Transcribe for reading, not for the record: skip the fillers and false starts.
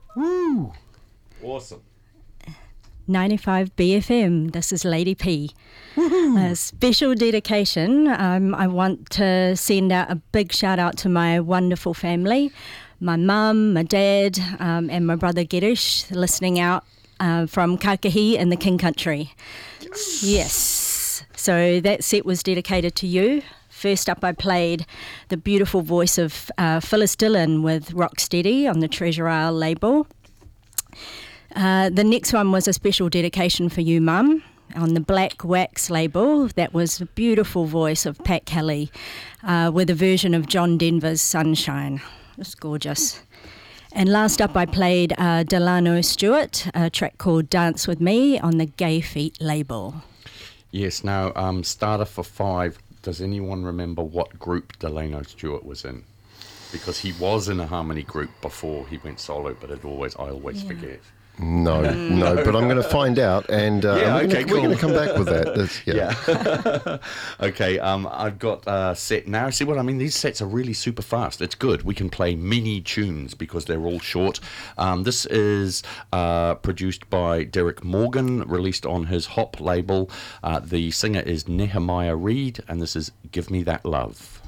Woo! Awesome. 95 BFM, this is Lady P. A special dedication. I want to send out a big shout out to my wonderful family, my mum, my dad, and my brother Girish, listening out from Kakahi in the King Country. Yes. So that set was dedicated to you. First up, I played the beautiful voice of Phyllis Dillon with Rocksteady on the Treasure Isle label. The next one was a special dedication for you, Mum, on the Black Wax label. That was the beautiful voice of Pat Kelly with a version of John Denver's Sunshine. It was gorgeous. And last up, I played Delano Stewart, a track called Dance With Me on the Gay Feet label. Yes, now, starter for 5. Does anyone remember what group Delano Stewart was in? Because he was in a harmony group before he went solo, but I always forget. No, but I'm going to find out, and we're going to come back with that. Okay, I've got a set now. See what I mean? These sets are really super fast. It's good. We can play mini tunes because they're all short. This is produced by Derek Morgan, released on his Hop label. The singer is Nehemiah Reed, and this is Give Me That Love.